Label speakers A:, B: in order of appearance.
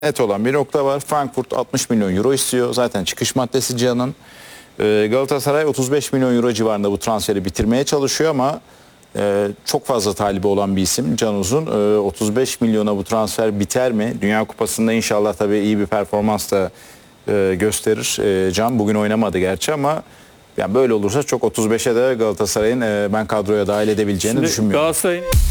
A: net olan bir nokta var. Frankfurt 60 milyon euro istiyor. Zaten çıkış maddesi Cihan'ın. Galatasaray 35 milyon euro civarında bu transferi bitirmeye çalışıyor ama çok fazla talibi olan bir isim Can Uzun. 35 milyona bu transfer biter mi? Dünya Kupası'nda inşallah tabii iyi bir performans da gösterir. Can bugün oynamadı gerçi ama yani böyle olursa çok 35'e de Galatasaray'ın ben kadroya dahil edebileceğini düşünmüyorum.
B: Galatasaray'ın